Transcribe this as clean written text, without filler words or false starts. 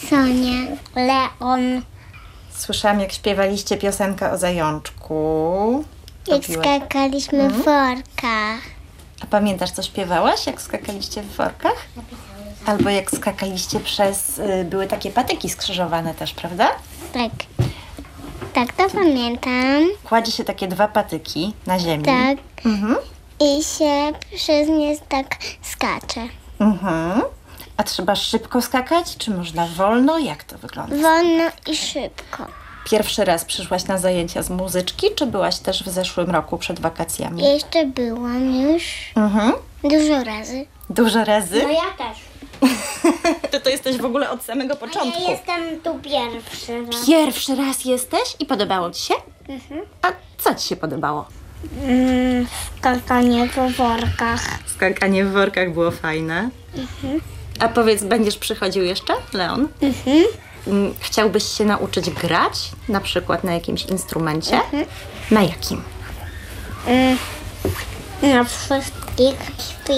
Sonia, Leon. Słyszałam, jak śpiewaliście piosenkę o zajączku. Jak Robiłaś- skakaliśmy w workach. A pamiętasz, co śpiewałaś, jak skakaliście w workach? Albo jak skakaliście przez... były takie patyki skrzyżowane też, prawda? Tak. Tak, to pamiętam. Kładzie się takie 2 patyki na ziemi. Tak. Mhm. I się przez nie tak skacze. Mhm. A trzeba szybko skakać, czy można wolno? Jak to wygląda? Wolno i szybko. Pierwszy raz przyszłaś na zajęcia z muzyczki, czy byłaś też w zeszłym roku przed wakacjami? Jeszcze byłam już Mhm. dużo razy. Dużo razy? ja też. To jesteś w ogóle od samego początku. Ja jestem tu pierwszy raz. Pierwszy raz jesteś i podobało ci się? Mhm. A co ci się podobało? Skakanie po workach. Skakanie w workach było fajne. A powiedz, będziesz przychodził jeszcze, Leon? Chciałbyś się nauczyć grać? Na przykład na jakimś instrumencie? Na jakim? Na wszystkich